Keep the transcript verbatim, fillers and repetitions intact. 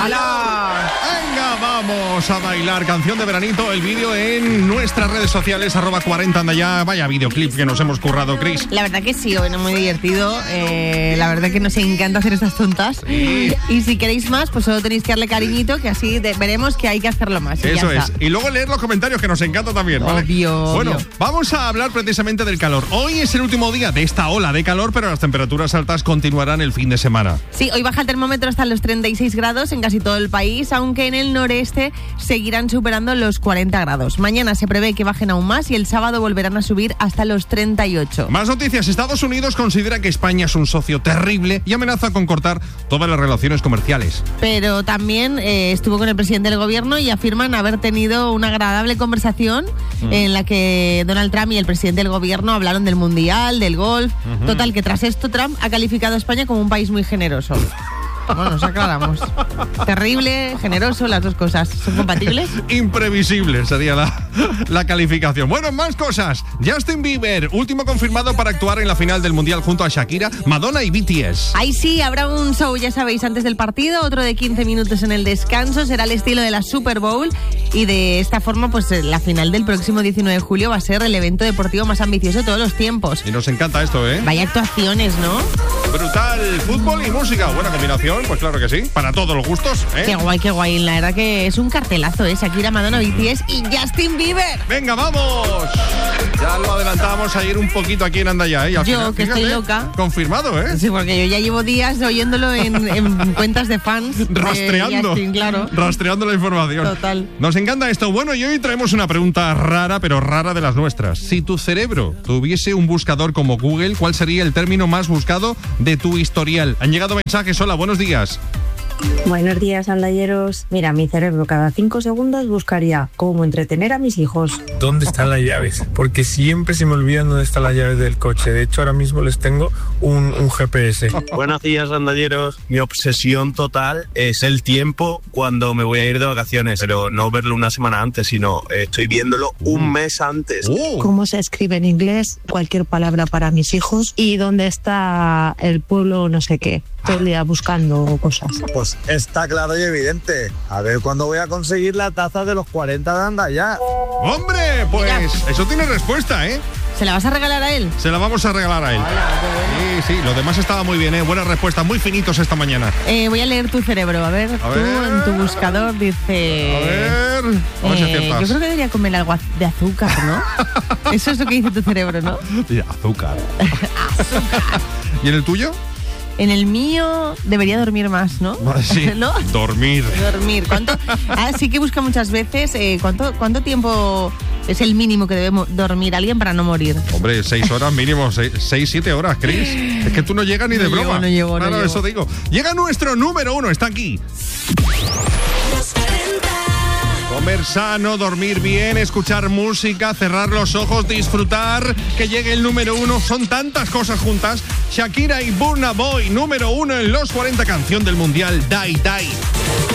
¡Hala! Venga, vamos a bailar. Canción de veranito, el vídeo en nuestras redes sociales, arroba cuarenta anda ya. Vaya videoclip que nos hemos currado, Chris. La verdad que sí, bueno, muy divertido. Eh, la verdad que nos encanta hacer estas tontas. Sí. Y si queréis más, pues solo tenéis que darle cariñito, que así de, veremos que hay que hacerlo más. Y Eso ya es. está. Y luego leer los comentarios, que nos encanta también, ¿vale? Obvio, bueno, obvio. vamos a hablar precisamente del calor. Hoy es el último día de esta ola de calor, pero las temperaturas altas continuarán el fin de semana. Sí, hoy baja el termómetro hasta los treinta y seis grados en casi todo el país, aunque en el noreste seguirán superando los cuarenta grados. Mañana se prevé que bajen aún más y el sábado volverán a subir hasta los treinta y ocho. Más noticias. Estados Unidos considera que España es un socio terrible y amenaza con cortar todas las relaciones comerciales. Pero también eh, estuvo con el presidente del gobierno y afirman haber tenido una agradable conversación mm. en la que Donald Trump y el presidente del gobierno hablaron del mundial, del golf. Uh-huh. Total, que tras esto Trump ha calificado a España como un país muy generoso. Bueno, nos aclaramos. Terrible, generoso, las dos cosas. ¿Son compatibles? Imprevisible sería la, la calificación. Bueno, más cosas. Justin Bieber, último confirmado para actuar en la final del Mundial junto a Shakira, Madonna y B T S. Ahí sí, habrá un show, ya sabéis, antes del partido, otro de quince minutos en el descanso. Será el estilo de la Super Bowl. Y de esta forma, pues la final del próximo diecinueve de julio va a ser el evento deportivo más ambicioso de todos los tiempos. Y nos encanta esto, ¿eh? Vaya actuaciones, ¿no? Brutal. Fútbol y música. Buena combinación. Pues claro que sí, para todos los gustos, ¿eh? Qué guay, qué guay. La verdad que es un cartelazo, ¿eh? Shakira, Madonna, B T S y Justin Bieber. ¡Venga, vamos! Ya lo adelantábamos ayer un poquito aquí en Andaya, ¿eh? Yo, final, que fíjate, estoy loca. Confirmado, ¿eh? Sí, porque yo ya llevo días oyéndolo en, en cuentas de fans. Rastreando. De Justin, claro. Rastreando la información. Total. Nos encanta esto. Bueno, y hoy traemos una pregunta rara, pero rara de las nuestras. Si tu cerebro tuviese un buscador como Google, ¿cuál sería el término más buscado de tu historial? Han llegado mensajes. Hola, buenos días. Buenos días, andalleros. Mira, mi cerebro cada cinco segundos buscaría cómo entretener a mis hijos. ¿Dónde están las llaves? Porque siempre se me olvidan dónde están las llaves del coche. De hecho, ahora mismo les tengo un, un G P S. Buenos días, andalleros. Mi obsesión total es el tiempo cuando me voy a ir de vacaciones. Pero no verlo una semana antes, sino eh, estoy viéndolo un mes antes. Uh. ¿Cómo se escribe en inglés cualquier palabra para mis hijos? ¿Y dónde está el pueblo no sé qué? Todo el día buscando cosas. Pues está claro y evidente. A ver cuándo voy a conseguir la taza de los cuarenta de Andaya. ¡Hombre! Pues Mira. Eso tiene respuesta, ¿eh? ¿Se la vas a regalar a él? Se la vamos a regalar a él. Hola, sí, sí, lo demás estaba muy bien, ¿eh? Buena respuesta, muy finitos esta mañana. Eh, voy a leer tu cerebro, a ver. A tú ver. En tu buscador dice... A ver... A ver si eh, yo creo que debería comer algo de azúcar, ¿no? Eso es lo que dice tu cerebro, ¿no? Azúcar. Azúcar. ¿Y en el tuyo? En el mío debería dormir más, ¿no? Sí, ¿no? dormir. Dormir. ¿Cuánto? Ah, sí que busca muchas veces eh, ¿cuánto, cuánto tiempo es el mínimo que debe dormir alguien para no morir. Hombre, seis horas mínimo, seis, seis siete horas, Chris. Es que tú no llegas ni de no broma. Llego, no llego, claro, no llego. Eso digo. Llega nuestro número uno, está aquí. Comer sano, dormir bien, escuchar música, cerrar los ojos, disfrutar, que llegue el número uno. Son tantas cosas juntas. Shakira y Burna Boy, número uno en los cuarenta, canción del Mundial, Die Die.